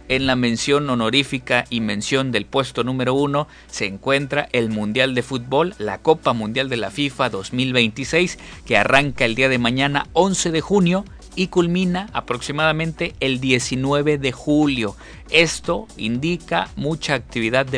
En la mención honorífica y mención del puesto número 1 se encuentra el Mundial de Fútbol, la Copa Mundial de la FIFA 2026, que arranca el día de mañana 11 de junio y culmina aproximadamente el 19 de julio. Esto indica mucha actividad